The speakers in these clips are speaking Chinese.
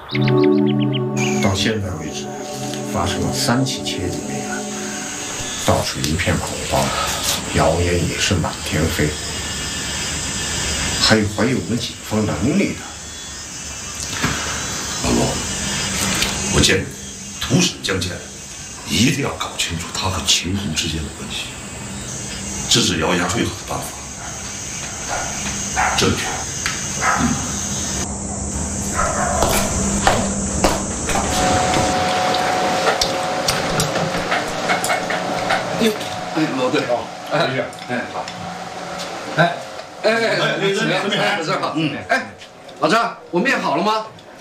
到现在为止，发生了3起窃贼命案，到处一片恐慌，谣言也是满天飞。还有怀疑我们警方能力的。 老罗，我建议突审江建，一定要搞清楚他和秦红之间的关系，制止谣言最好的办法，证据。 哟，老队好，好，老张好，老张，我面好了吗？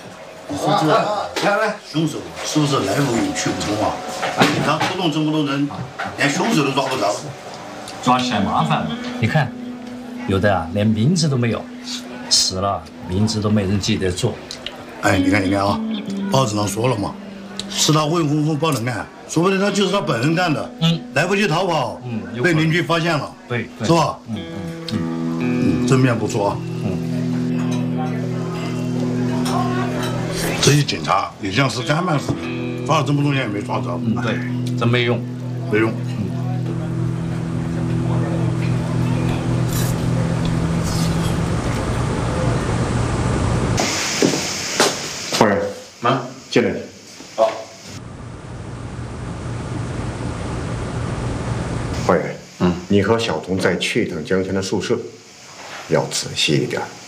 来， 凶手是不是来路有去不通啊？你看出动这么多人，连凶手都抓不着， 抓起来麻烦了。你看，有的啊，连名字都没有，死了名字都没人记得住。 哎，你看啊，报纸上说了嘛，是他未婚夫报的案，说不定他就是他本人干的。来不及逃跑，被邻居发现了， 对， 是吧？正面不错啊。这些警察也像是干办事的，抓了这么多年也没抓着。 对，真没用， 没用。 夫人，进来。 好。 坏人，你和小童再去一趟江天的宿舍，要仔细一点。